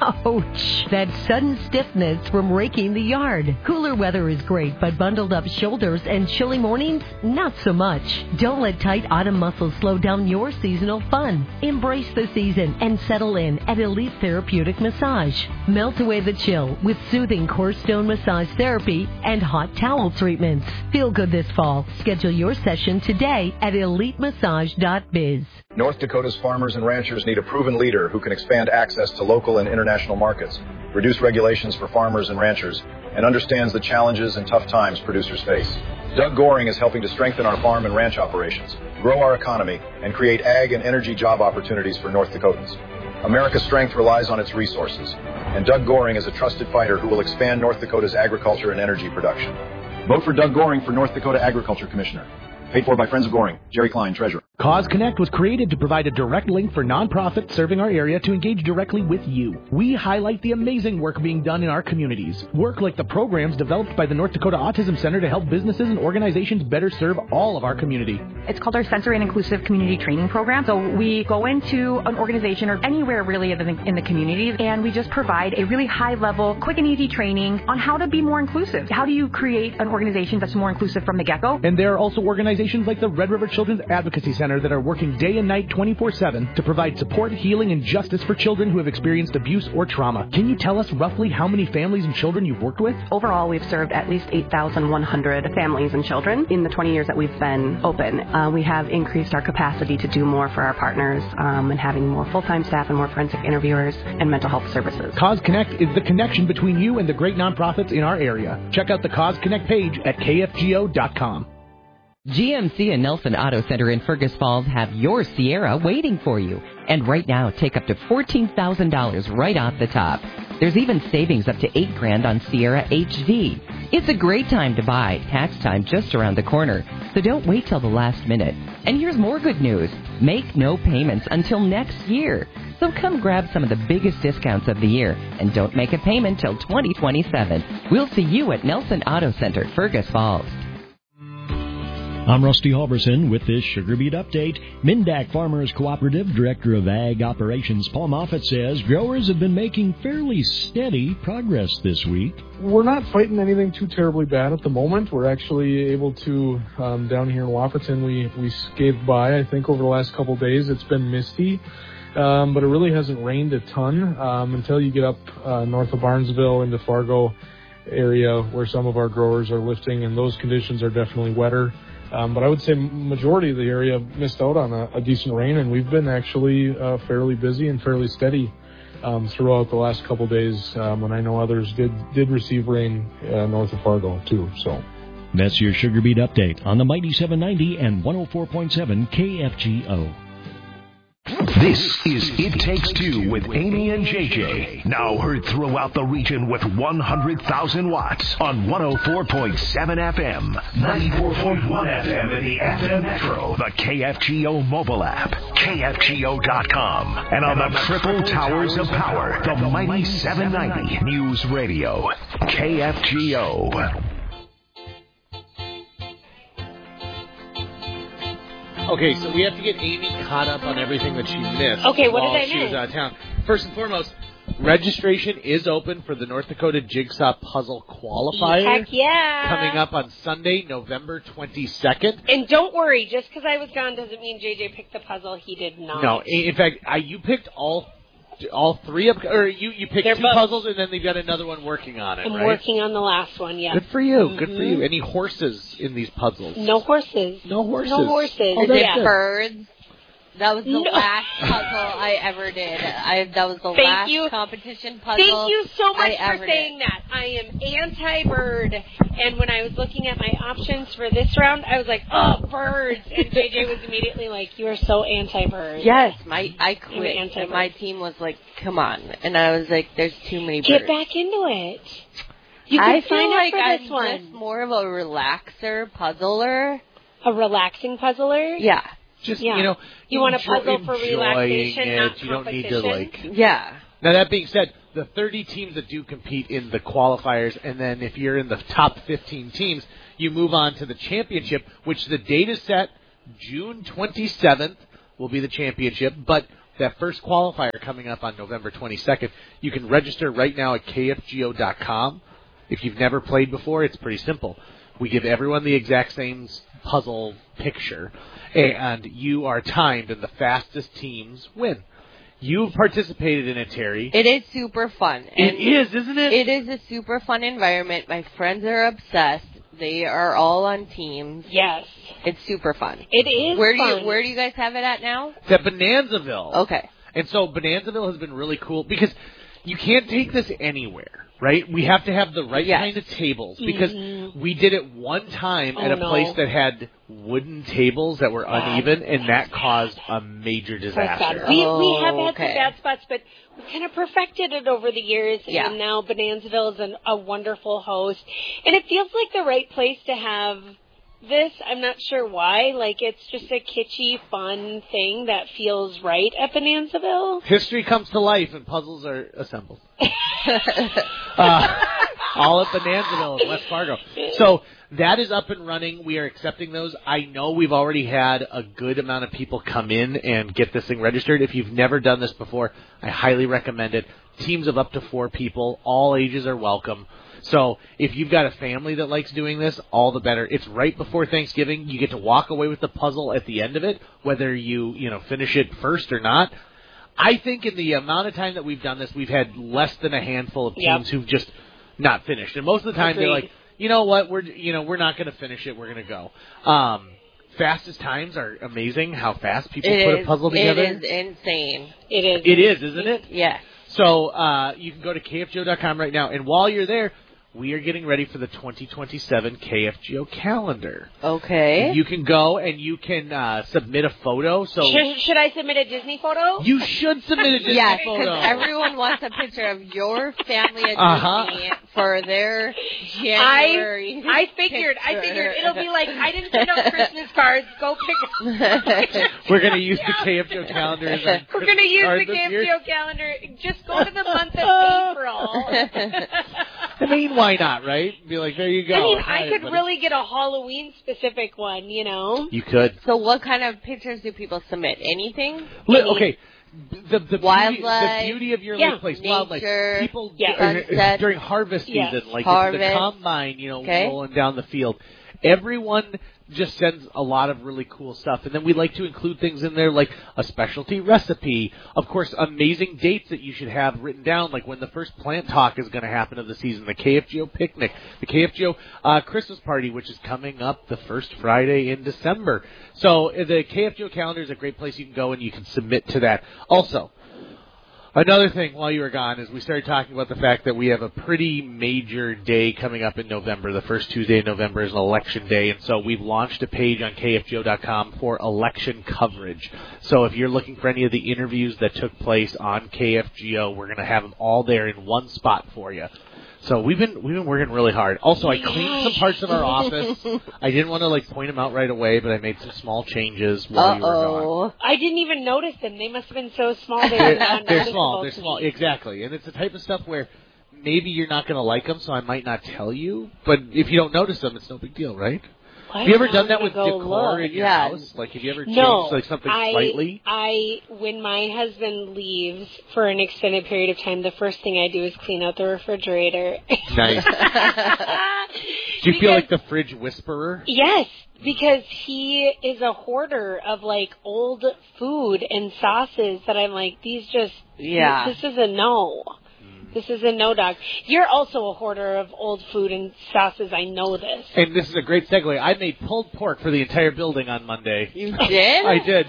ouch, that sudden stiffness from raking the yard. Cooler weather is great, but bundled up shoulders and chilly mornings, not so much. Don't let tight autumn muscles slow down your seasonal fun. Embrace the season and settle in at Elite Therapeutic Massage. Melt away the chill with soothing core stone massage therapy and hot towel treatments. Feel good this fall. Schedule your session today at elitemassage.biz. North Dakota's farmers and ranchers need a proven leader who can expand access to local and international markets, reduce regulations for farmers and ranchers, and understands the challenges and tough times producers face. Doug Goring is helping to strengthen our farm and ranch operations, grow our economy, and create ag and energy job opportunities for North Dakotans. America's strength relies on its resources, and Doug Goring is a trusted fighter who will expand North Dakota's agriculture and energy production. Vote for Doug Goring for North Dakota Agriculture Commissioner. Paid for by Friends of Goring. Jerry Klein, Treasurer. Cause Connect was created to provide a direct link for nonprofits serving our area to engage directly with you. We highlight the amazing work being done in our communities. Work like the programs developed by the North Dakota Autism Center to help businesses and organizations better serve all of our community. It's called our Sensory and Inclusive Community Training Program. So we go into an organization or anywhere really in the community, and we just provide a really high-level, quick and easy training on how to be more inclusive. How do you create an organization that's more inclusive from the get-go? And there are also organizations like the Red River Children's Advocacy Center that are working day and night 24/7 to provide support, healing, and justice for children who have experienced abuse or trauma. Can you tell us roughly how many families and children you've worked with? Overall, we've served at least 8,100 families and children in the 20 years that we've been open. We have increased our capacity to do more for our partners and having more full-time staff and more forensic interviewers and mental health services. Cause Connect is the connection between you and the great nonprofits in our area. Check out the Cause Connect page at kfgo.com. GMC and Nelson Auto Center in Fergus Falls have your Sierra waiting for you. And right now, take up to $14,000 right off the top. There's even savings up to $8,000 on Sierra HD. It's a great time to buy. Tax time just around the corner. So don't wait till the last minute. And here's more good news. Make no payments until next year. So come grab some of the biggest discounts of the year. And don't make a payment till 2027. We'll see you at Nelson Auto Center, Fergus Falls. I'm Rusty Halverson with this Sugar Beet update. Mindak Farmers Cooperative Director of Ag Operations Paul Moffitt says growers have been making fairly steady progress this week. We're not fighting anything too terribly bad at the moment. We're actually able to, down here in Wahpeton, we scathed by, I think, over the last couple of days. It's been misty, but it really hasn't rained a ton until you get up north of Barnesville into Fargo area where some of our growers are lifting, and those conditions are definitely wetter. But I would say majority of the area missed out on a decent rain, and we've been actually fairly busy and fairly steady throughout the last couple of days. When I know others did receive rain north of Fargo too. So that's your Sugar Beet update on the Mighty 790 and 104.7 KFGO. This is It Takes Two with Amy and JJ. Now heard throughout the region with 100,000 watts on 104.7 FM, 94.1 FM in the FM Metro, the KFGO mobile app, KFGO.com, and on the triple towers of power, the Mighty 790 News Radio, KFGO. Okay, so we have to get Amy caught up on everything that she missed Okay, what while did I she was miss? out of town. First and foremost, Registration is open for the North Dakota Jigsaw Puzzle Qualifier. Heck yeah. Coming up on Sunday, November 22nd. And don't worry, just because I was gone doesn't mean JJ picked the puzzle. He did not. No, in fact, you picked all three up, or you picked two puzzles, and then they've got another one working on it, I'm right? working on the last one, yeah. Good for you. Good for you. Any horses in these puzzles? No horses. No horses. No horses. Is that's it good. birds? That was the last puzzle I ever did. That was the last competition puzzle. Thank you so much I for ever saying did. that. I am anti-bird, and when I was looking at my options for this round, I was like, oh, birds. And JJ was immediately like, you are so anti-bird. Yes, I I'm quit, anti-bird. and my team was like, come on. And I was like, there's too many birds. Get back into it. You can I sign feel up like for I'm this one. just more of a relaxer puzzler. A relaxing puzzler? Yeah. Just, Yeah. You want a puzzle for relaxation, not You don't need to, competition? Yeah. Now, that being said, the 30 teams that do compete in the qualifiers, and then if you're in the top 15 teams, you move on to the championship, which the date is set June 27th will be the championship, but that first qualifier coming up on November 22nd, you can register right now at kfgo.com. If you've never played before, it's pretty simple. We give everyone the exact same puzzle picture, and you are timed, and the fastest teams win. You've participated in it, Terry. It is super fun. It is, isn't it? It is a super fun environment. My friends are obsessed. They are all on teams. Yes. It's super fun. It is fun. Where do you guys have it at now? It's at Bonanzaville. Okay. And so Bonanzaville has been really cool because you can't take this anywhere, right? We have to have the right kind of tables because we did it one time at a place that had wooden tables that were uneven, and that caused a major disaster. We have had some bad spots, but we kind of perfected it over the years, and now Bonanzaville is a wonderful host. And it feels like the right place to have this. I'm not sure why. Like, it's just a kitschy, fun thing that feels right at Bonanzaville. History comes to life, and puzzles are assembled. All at Bonanzaville in West Fargo. So that is up and running. We are accepting those. I know we've already had a good amount of people come in and get this thing registered. If you've never done this before, I highly recommend it. Teams of up to 4 people. All ages are welcome. So if you've got a family that likes doing this, all the better. It's right before Thanksgiving. You get to walk away with the puzzle at the end of it, whether you finish it first or not. I think in the amount of time that we've done this, we've had less than a handful of teams who've just not finished. And most of the time they're like, you know what, we're not going to finish it. We're going to go. Fastest times are amazing. How fast people put a puzzle together. It is insane. It is, isn't it? Yes. So you can go to kfgo.com right now, and while you're there, we are getting ready for the 2027 KFGO calendar. Okay. You can go and you can submit a photo. So should I submit a Disney photo? You should submit a Disney photo. Yes, because everyone wants a picture of your family at Disney for their January. I figured it'll be like, I didn't send out Christmas cards. Go pick. We're going to use the KFGO calendar. We're going to use the KFGO calendar. Just go to the month of April. I mean, why not, right? Be like, there you go. I mean, I could really get a Halloween-specific one, you know? You could. So what kind of pictures do people submit? Anything? Okay. The wildlife, beauty of your little place, nature, wildlife. People sunset, during harvest season, like harvest. the combine, rolling down the field. Everyone just sends a lot of really cool stuff, and then we like to include things in there like a specialty recipe. Of course, amazing dates that you should have written down, like when the first plant talk is going to happen of the season, the KFGO picnic, the KFGO Christmas party, which is coming up the first Friday in December. So the KFGO calendar is a great place you can go and you can submit to that. Also, another thing while you were gone is we started talking about the fact that we have a pretty major day coming up in November. The first Tuesday in November is an election day, and so we've launched a page on KFGO.com for election coverage. So if you're looking for any of the interviews that took place on KFGO, we're going to have them all there in one spot for you. So we've been working really hard. Also, I cleaned some parts of our office. I didn't want to point them out right away, but I made some small changes while you were gone. I didn't even notice them. They must have been so small. They're small. They're small. Exactly. And it's the type of stuff where maybe you're not going to like them, so I might not tell you. But if you don't notice them, it's no big deal, right? Have you ever done that I'm with gonna go decor look. in your house? Like, have you ever changed No, like something slightly? When my husband leaves for an extended period of time, the first thing I do is clean out the refrigerator. Nice. Do you feel like the fridge whisperer? Yes, because he is a hoarder of like old food and sauces that I'm like, these just, this is a no. This is a no, dog. You're also a hoarder of old food and sauces. I know this. And this is a great segue. I made pulled pork for the entire building on Monday. You did? I did.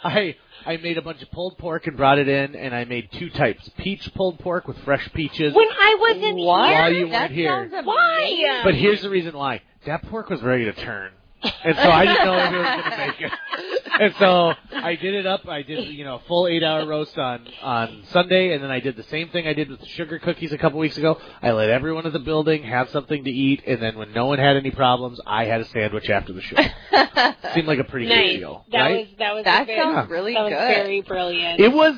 I made a bunch of pulled pork and brought it in, and I made two types. Peach pulled pork with fresh peaches. When I wasn't here? While you weren't here. Why? But here's the reason why. That pork was ready to turn. And so I didn't know if it was going to make it. And so I did it up. I did, a full 8-hour roast on Sunday, and then I did the same thing I did with the sugar cookies a couple weeks ago. I let everyone in the building have something to eat, and then when no one had any problems, I had a sandwich after the show. Seemed like a pretty good deal. That sounds really good. That was very brilliant. It was,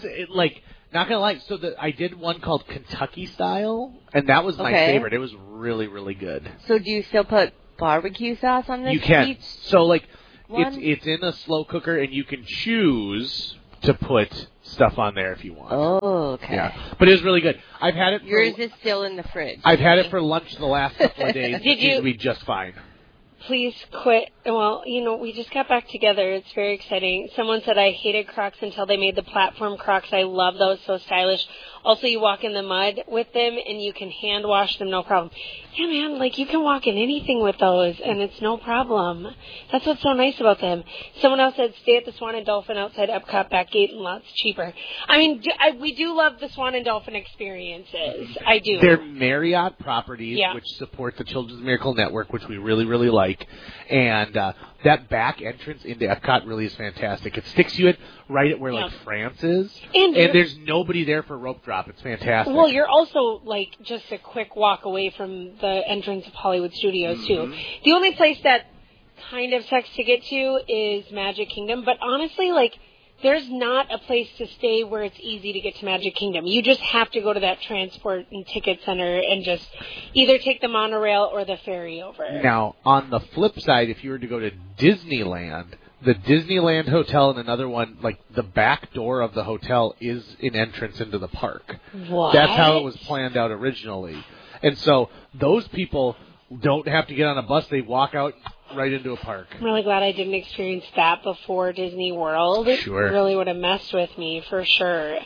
not going to lie. So I did one called Kentucky Style, and that was my favorite. It was really, really good. So do you still put barbecue sauce on this? You can. Peach So, one? it's in a slow cooker, and you can choose to put stuff on there if you want. Oh, okay. Yeah, but it was really good. I've had it. Yours is still in the fridge. I've had it for lunch the last couple of days. Did you? It'll be just fine. Please quit. Well, we just got back together. It's very exciting. Someone said I hated Crocs until they made the platform Crocs. I love those, so stylish. Also, you walk in the mud with them, and you can hand wash them, no problem. Yeah, man, you can walk in anything with those, and it's no problem. That's what's so nice about them. Someone else said stay at the Swan and Dolphin outside Epcot back gate and lots cheaper. I mean, we do love the Swan and Dolphin experiences. I do. They're Marriott properties, Yeah. which support the Children's Miracle Network, which we really, really like. And that back entrance into Epcot really is fantastic. It sticks you right at where France is, and there's nobody there for rope drop. It's fantastic. Well, you're also just a quick walk away from the entrance of Hollywood Studios too. The only place that kind of sucks to get to is Magic Kingdom, but honestly, there's not a place to stay where it's easy to get to Magic Kingdom. You just have to go to that transport and ticket center and just either take the monorail or the ferry over. Now, on the flip side, if you were to go to Disneyland, the Disneyland Hotel and another one, the back door of the hotel is an entrance into the park. What? That's how it was planned out originally. And so those people don't have to get on a bus. They walk out right into a park. I'm really glad I didn't experience that before Disney World. Sure. It really would have messed with me for sure.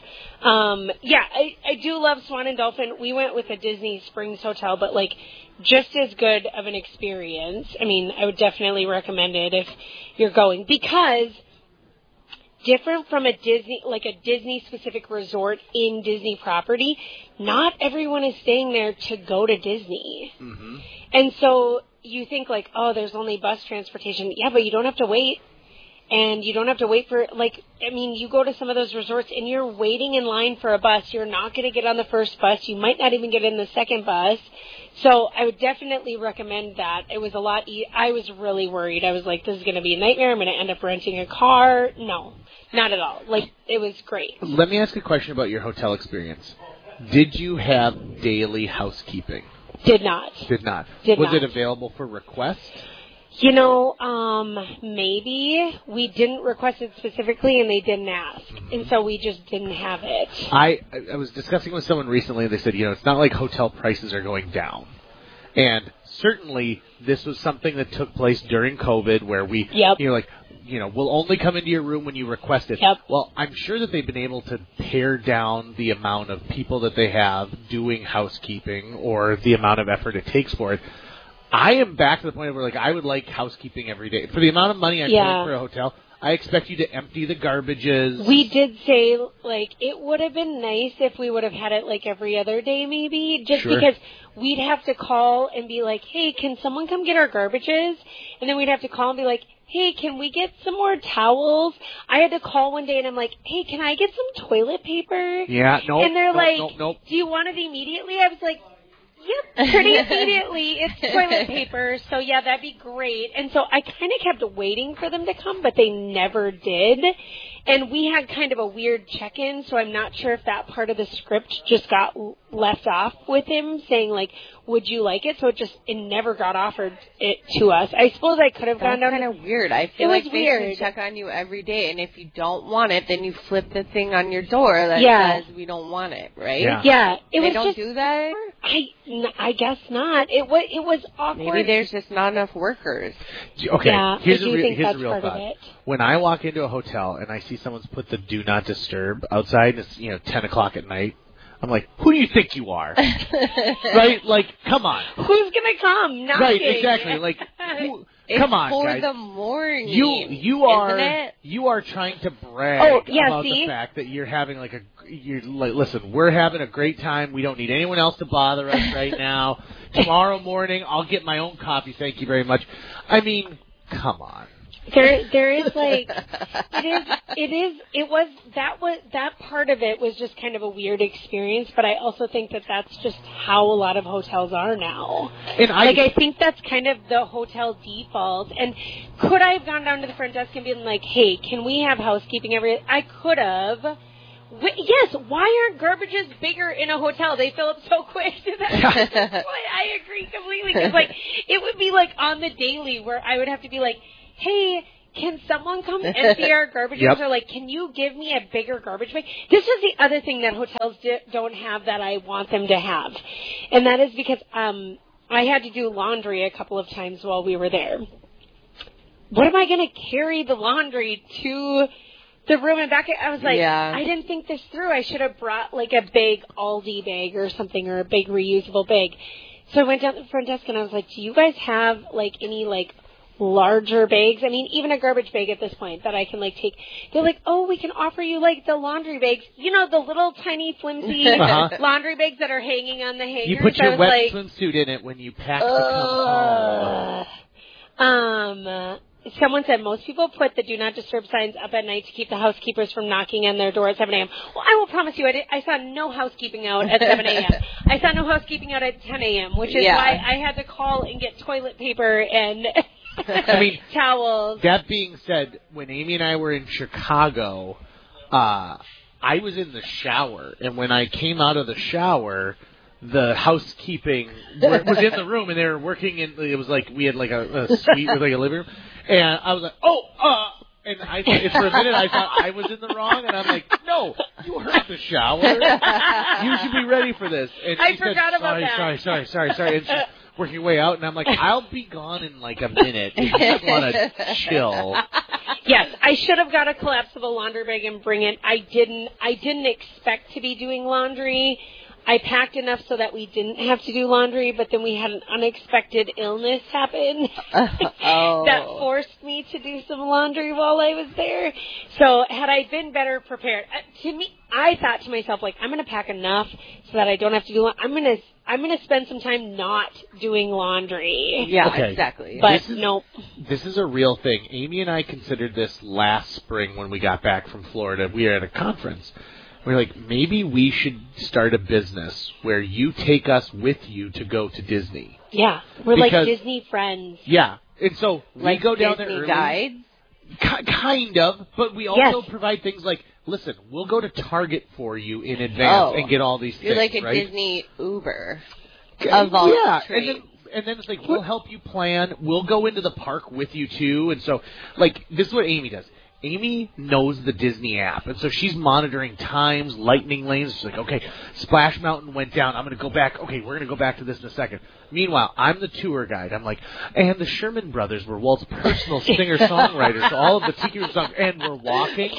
I do love Swan and Dolphin. We went with a Disney Springs hotel, but just as good of an experience. I mean, I would definitely recommend it if you're going, because different from a Disney specific resort in Disney property, not everyone is staying there to go to Disney. Mm-hmm. And so you think there's only bus transportation. Yeah, but you don't have to wait. And you don't have to wait for, you go to some of those resorts and you're waiting in line for a bus. You're not going to get on the first bus. You might not even get in the second bus. So I would definitely recommend that. It was a lot I was really worried. I was like, this is going to be a nightmare. I'm going to end up renting a car. No, not at all. It was great. Let me ask a question about your hotel experience. Did you have daily housekeeping? Did not. Did not. Did was not. it available for request? Maybe. We didn't request it specifically, and they didn't ask. And so we just didn't have it. I was discussing with someone recently, and they said, it's not like hotel prices are going down. And certainly this was something that took place during COVID where we, we'll only come into your room when you request it. Yep. Well, I'm sure that they've been able to pare down the amount of people that they have doing housekeeping or the amount of effort it takes for it. I am back to the point where, I would like housekeeping every day. For the amount of money I'm paying for a hotel, I expect you to empty the garbages. We did say, it would have been nice if we would have had it, every other day maybe, just because we'd have to call and be like, hey, can someone come get our garbages? And then we'd have to call and be like, hey, can we get some more towels? I had to call one day and I'm like, hey, can I get some toilet paper? Yeah, no. And they're nope. Do you want it immediately? I was like, yep, pretty immediately. It's toilet paper, so yeah, that'd be great. And so I kind of kept waiting for them to come, but they never did. And we had kind of a weird check-in, so I'm not sure if that part of the script just got left off with him saying, like, would you like it? So it never got offered it to us. I suppose I could have gone down. That's kind of weird. I feel like they should check on you every day, and if you don't want it, then you flip the thing on your door that says we don't want it, right? Yeah. They don't do that? I guess not. It was awkward. Maybe there's just not enough workers. Okay, Yeah, here's I a do think real that's part of thought. it. When I walk into a hotel and I see someone's put the do not disturb outside, and it's 10 o'clock at night, I'm like, who do you think you are? Right? Like, come on. Who's gonna come? Knocking? Right, exactly. Like, come on, for guys. the morning. You are trying to brag about the fact that you're having listen, we're having a great time. We don't need anyone else to bother us right now. Tomorrow morning, I'll get my own coffee. Thank you very much. I mean, come on. There is like that part of it was just kind of a weird experience, but I also think that that's just how a lot of hotels are now. And I think that's kind of the hotel default. And could I have gone down to the front desk and been like, hey, can we have housekeeping every? I could have. Yes, why aren't garbages bigger in a hotel? They fill up so quick. I agree completely. Because it would be like on the daily where I would have to be like, hey, can someone come empty our garbages? Yep. Or can you give me a bigger garbage bag? This is the other thing that hotels don't have that I want them to have. And that is because I had to do laundry a couple of times while we were there. What am I going to carry the laundry to the room and back? I was like, I didn't think this through. I should have brought a big Aldi bag or something, or a big reusable bag. So I went down to the front desk and I was like, do you guys have any larger bags? I mean, even a garbage bag at this point that I can take. They're like, oh, we can offer you the laundry bags. The little tiny flimsy laundry bags that are hanging on the hangers. You put your wet swimsuit in it when you pack to come home. Someone said most people put the do not disturb signs up at night to keep the housekeepers from knocking on their door at 7 a.m. Well, I will promise you, I saw no housekeeping out at 7 a.m. I saw no housekeeping out at 10 a.m., which is why I had to call and get toilet paper and towels. That being said, when Amy and I were in Chicago, I was in the shower, and when I came out of the shower, the housekeeping was in the room, and they were working in. It was we had a suite with a living room, and I was like, and for a minute I thought I was in the wrong, and I'm like, no, you heard the shower. You should be ready for this. And I forgot about that. Sorry. And she's working her way out, and I'm like, I'll be gone in a minute. If you just want to chill. Yes, I should have got a collapsible laundry bag and bring it. I didn't expect to be doing laundry. I packed enough so that we didn't have to do laundry, but then we had an unexpected illness happen that forced me to do some laundry while I was there. So had I been better prepared, I thought to myself, I'm going to pack enough so that I don't have to do laundry. I'm going to spend some time not doing laundry. Yeah, exactly. But nope. This is a real thing. Amy and I considered this last spring when we got back from Florida. We were at a conference. We're like, maybe we should start a business where you take us with you to go to Disney. Yeah, we're like Disney friends. Yeah, and so we go down Disney there early. Guides? Kind of, but we also provide things like, listen, we'll go to Target for you in advance and get all these things. You're like a right? Disney Uber of all trades. And then it's we'll help you plan. We'll go into the park with you too. And so, this is what Amy does. Amy knows the Disney app, and so she's monitoring times, lightning lanes. She's like, okay, Splash Mountain went down. I'm going to go back. Okay, we're going to go back to this in a second. Meanwhile, I'm the tour guide. I'm like, and the Sherman Brothers were Walt's personal singer-songwriters. So all of the Tiki Room songs, and we're walking.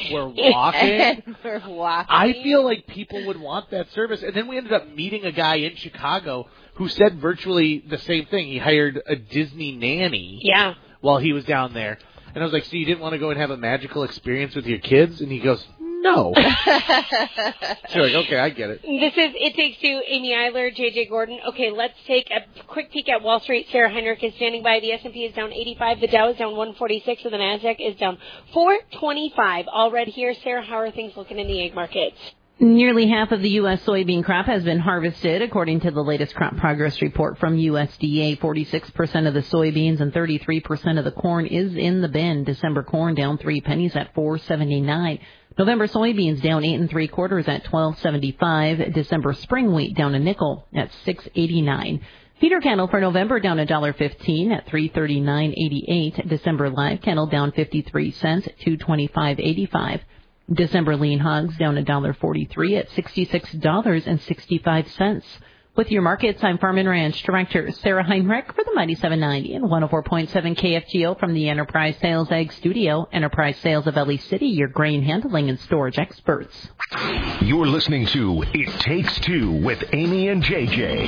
I feel like people would want that service. And then we ended up meeting a guy in Chicago who said virtually the same thing. He hired a Disney nanny while he was down there. And I was like, so you didn't want to go and have a magical experience with your kids? And he goes, no. So you're like, okay, I get it. This is It Takes Two, Amy Eiler, JJ Gordon. Okay, let's take a quick peek at Wall Street. Sarah Heinrich is standing by. The S&P is down 85. The Dow is down 146. And the NASDAQ is down 425. All red here. Sarah, how are things looking in the egg markets? Nearly half of the U.S. soybean crop has been harvested, according to the latest crop progress report from USDA. 46% of the soybeans and 33% of the corn is in the bin. December corn down 3 pennies at $4.79. November soybeans down 8 3/4 at $12.75. December spring wheat down a nickel at $6.89. Feeder cattle for November down $1.15 at $339.88. December live cattle down 53 cents, $225.85. December lean hogs down $1.43 at $66.65. With your markets, I'm Farm and Ranch Director Sarah Heinrich for the Mighty 790 and 104.7 KFGO from the Enterprise Sales Ag Studio. Enterprise Sales of LA City, your grain handling and storage experts. You're listening to It Takes Two with Amy and JJ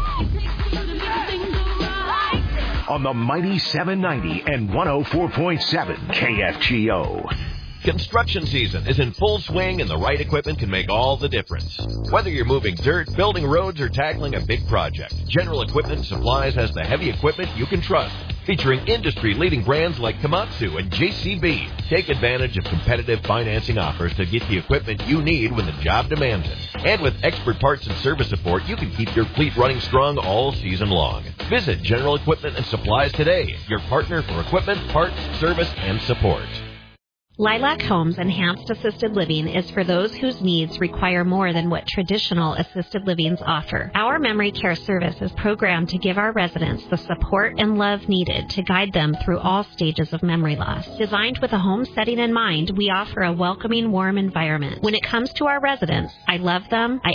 on the Mighty 790 and 104.7 KFGO. Construction season is in full swing, and the right equipment can make all the difference. Whether you're moving dirt, building roads, or tackling a big project, General Equipment Supplies has the heavy equipment you can trust. Featuring industry-leading brands like Komatsu and JCB. Take advantage of competitive financing offers to get the equipment you need when the job demands it. And with expert parts and service support, you can keep your fleet running strong all season long. Visit General Equipment and Supplies today, your partner for equipment, parts, service, and support. Lilac Homes Enhanced Assisted Living is for those whose needs require more than what traditional assisted livings offer. Our memory care service is programmed to give our residents the support and love needed to guide them through all stages of memory loss. Designed with a home setting in mind, we offer a welcoming, warm environment. When it comes to our residents, I love them, I